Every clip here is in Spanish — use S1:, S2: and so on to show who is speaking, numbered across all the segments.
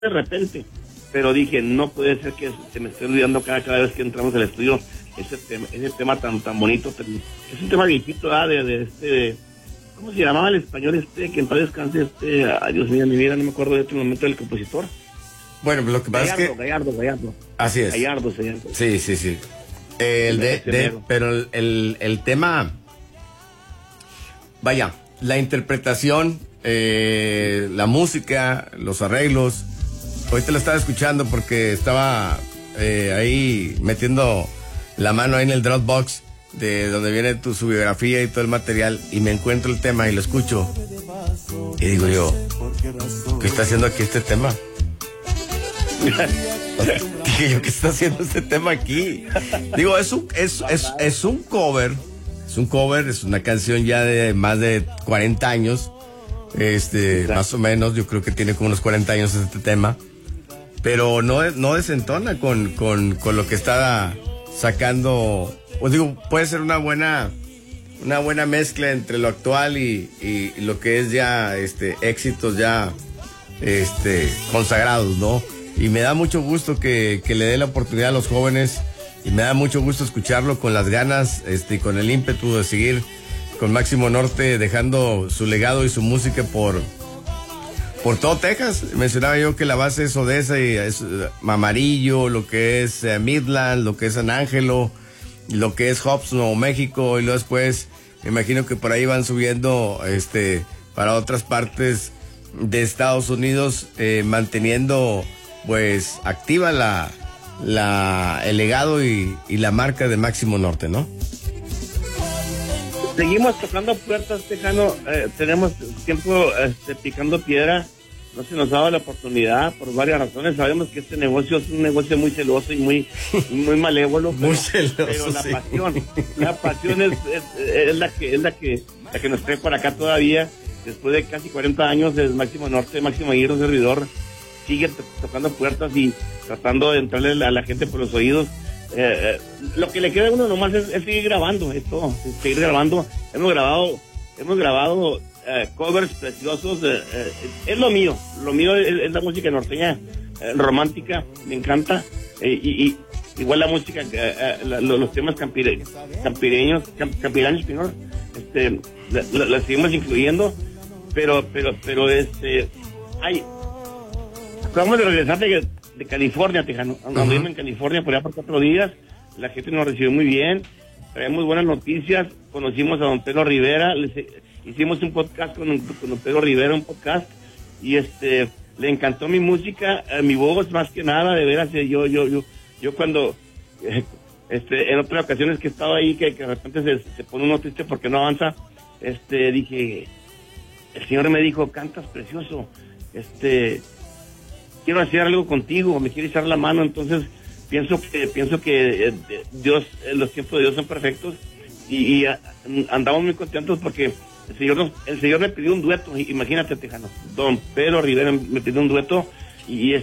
S1: de repente, pero dije, no puede ser que se me esté olvidando cada vez que entramos al estudio ese tema tan bonito. Es un tema viejito, ¿cómo se llamaba el español que en paz descanse, ay Dios mío, mi vida, no me acuerdo de este momento del compositor.
S2: Bueno, lo que pasa es que...
S1: Gallardo.
S2: Así es.
S1: Gallardo se llama.
S2: Sí. Pero el tema... Vaya, la interpretación, la música, los arreglos. Ahorita lo estaba escuchando porque estaba ahí metiendo la mano ahí en el Dropbox de donde viene su biografía y todo el material, y me encuentro el tema y lo escucho y digo yo, ¿qué está haciendo aquí este tema? Dije yo, ¿qué está haciendo este tema aquí? Digo, es un cover, es una canción ya de más de 40 años, más o menos, yo creo que tiene como unos 40 años este tema, pero no desentona con lo que está sacando. Pues digo, puede ser una buena mezcla entre lo actual y lo que es ya éxitos ya consagrados, ¿no? Y me da mucho gusto que le dé la oportunidad a los jóvenes, y me da mucho gusto escucharlo con las ganas y con el ímpetu de seguir con Máximo Norte, dejando su legado y su música por todo Texas. Mencionaba yo que la base es Odessa y es Amarillo, lo que es Midland, lo que es San Ángelo, lo que es Hobbs, Nuevo México, y luego después me imagino que por ahí van subiendo para otras partes de Estados Unidos, manteniendo pues activa el legado y la marca de Máximo Norte, ¿no?
S1: Seguimos tocando puertas, Tejano, tenemos tiempo picando piedra. No se nos ha dado la oportunidad por varias razones. Sabemos que este negocio es un negocio muy celoso y muy malévolo.
S2: Muy celoso,
S1: pero la pasión es la que nos trae para acá todavía. Después de casi 40 años de Máximo Norte, Máximo Aguirre, servidor, sigue tocando puertas y tratando de entrarle a la gente por los oídos. Lo que le queda a uno nomás es seguir grabando, seguir grabando. Hemos grabado covers preciosos. Es lo mío es la música norteña, romántica, me encanta, y igual la música, los temas campiraños, la seguimos incluyendo, pero acabamos de regresar de California, Tejano. Anduvimos en California por allá por 4 días, la gente nos recibió muy bien, traemos buenas noticias, conocimos a don Pedro Rivera, hicimos un podcast con don Pedro Rivera, y le encantó mi música, mi voz más que nada, de veras. Yo cuando en otras ocasiones que he estado ahí, que de repente se pone uno triste porque no avanza, dije, el Señor me dijo, cantas precioso, quiero hacer algo contigo, me quiere echar la mano. Entonces pienso que Dios, los tiempos de Dios son perfectos, y andamos muy contentos porque el Señor me pidió un dueto. Imagínate, Tejano, don Pedro Rivera me pidió un dueto, y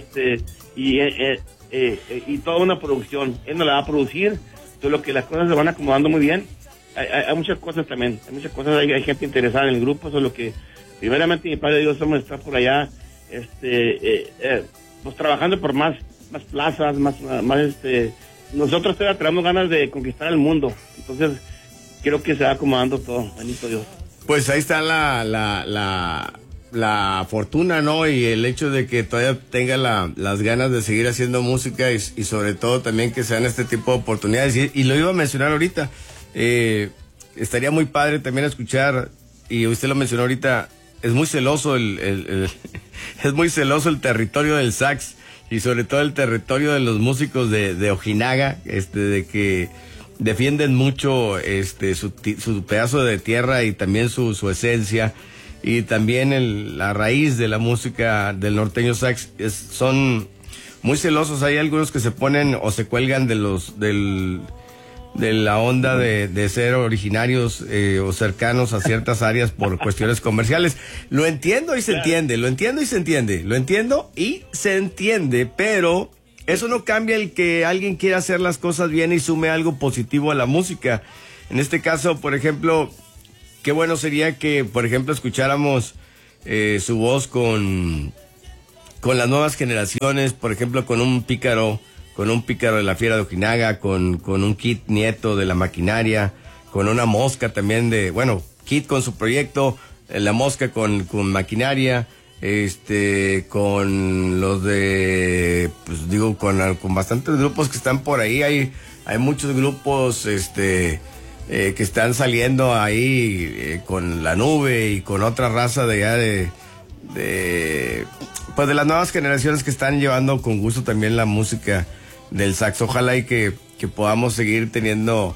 S1: toda una producción. Él nos la va a producir, solo que las cosas se van acomodando muy bien. Hay muchas cosas también, hay gente interesada en el grupo, solo que primeramente mi Padre Dios vamos a estar por allá, pues trabajando por más plazas, más nosotros todavía tenemos ganas de conquistar el mundo. Entonces creo que se va acomodando todo, bendito Dios.
S2: Pues ahí está la fortuna, ¿no? Y el hecho de que todavía tenga las ganas de seguir haciendo música, y sobre todo también que sean este tipo de oportunidades. Y lo iba a mencionar ahorita, estaría muy padre también escuchar, y usted lo mencionó ahorita, es muy celoso es muy celoso el territorio del sax, y sobre todo el territorio de los músicos de Ojinaga, de que defienden mucho su pedazo de tierra y también su esencia, y también la raíz de la música del norteño sax. Son muy celosos. Hay algunos que se ponen o se cuelgan de la onda de ser originarios o cercanos a ciertas áreas por cuestiones comerciales. Lo entiendo y se entiende, pero eso no cambia el que alguien quiera hacer las cosas bien y sume algo positivo a la música. En este caso, por ejemplo, qué bueno sería que, por ejemplo, escucháramos su voz con con las nuevas generaciones, por ejemplo, con un pícaro de la Fiera de Ojinaga, con un Kit Nieto de La Maquinaria, con una Mosca también Kit con su proyecto, La Mosca con Maquinaria, con los de, pues digo, con bastantes grupos que están por ahí, hay muchos grupos, que están saliendo ahí, con La Nube y con otra raza de allá pues de las nuevas generaciones que están llevando con gusto también la música del sax. Ojalá y que podamos seguir teniendo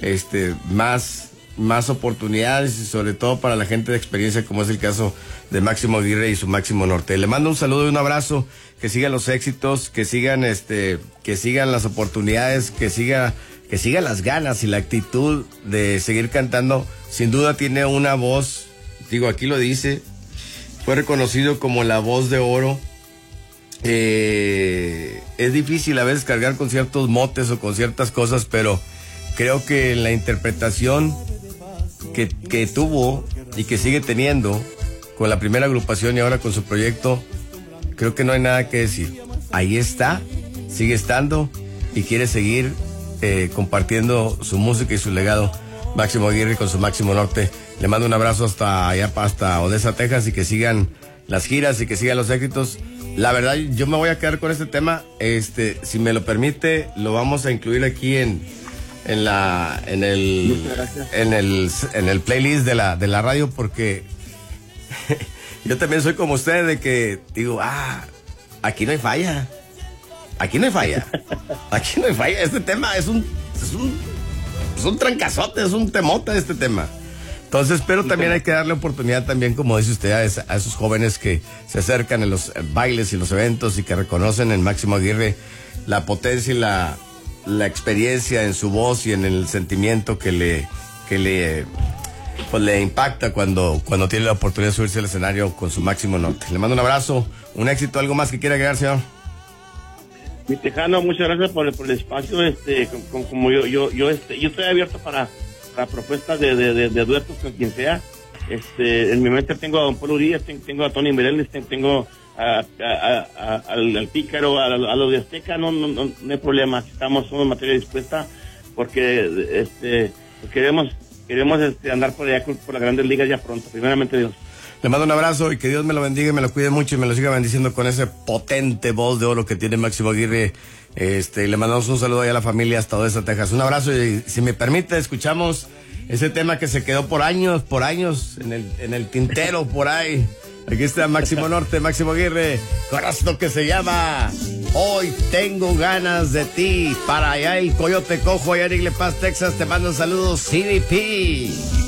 S2: más oportunidades, y sobre todo para la gente de experiencia, como es el caso de Máximo Aguirre y su Máximo Norte. Le mando un saludo y un abrazo, que sigan los éxitos, que sigan las oportunidades, que sigan las ganas y la actitud de seguir cantando. Sin duda tiene una voz, digo, aquí lo dice, fue reconocido como la voz de oro. Es difícil a veces cargar con ciertos motes o con ciertas cosas, pero creo que la interpretación que tuvo y que sigue teniendo con la primera agrupación y ahora con su proyecto, creo que no hay nada que decir. Ahí está, sigue estando y quiere seguir compartiendo su música y su legado. Máximo Aguirre con su Máximo Norte. Le mando un abrazo hasta Odessa, Texas, y que sigan las giras y que sigan los éxitos. La verdad, yo me voy a quedar con este tema. Si me lo permite, lo vamos a incluir aquí en el playlist de la radio, porque yo también soy como usted, de que digo, aquí no hay falla. Aquí no hay falla. Este tema es un trancazote, es un temote este tema. Entonces, pero también hay que darle oportunidad también, como dice usted, a esos jóvenes que se acercan en los bailes y los eventos y que reconocen en Máximo Aguirre la potencia y la experiencia en su voz y en el sentimiento que le impacta cuando tiene la oportunidad de subirse al escenario con su Máximo Norte. Le mando un abrazo, un éxito. ¿Algo más que quiera agregar, señor?
S1: Mi Tejano, muchas gracias por el espacio. Como yo estoy abierto para propuestas de duetos con quien sea. En mi mente tengo a Don Polo Urias, tengo a Tony Mireles, tengo al Pícaro, a los de Azteca. No hay problema. Somos materia dispuesta, porque queremos andar por allá por las grandes ligas ya pronto, primeramente Dios.
S2: Le mando un abrazo y que Dios me lo bendiga y me lo cuide mucho y me lo siga bendiciendo con ese potente voz de oro que tiene Máximo Aguirre. Le mandamos un saludo ahí a la familia hasta Odessa, Texas. Un abrazo, y si me permite, escuchamos ese tema que se quedó por años en el tintero por ahí. Aquí está Máximo Norte, Máximo Aguirre, con esto que se llama Hoy Tengo Ganas de Ti. Para allá el Coyote Cojo, allá en Eagle Pass, Texas, te mando saludos, CDP.